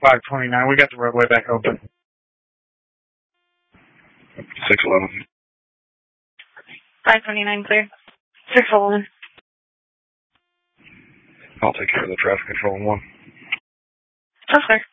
529. We got the roadway back open. 611. 529 clear. 611. I'll take care of the traffic control in 1. Oh, sir.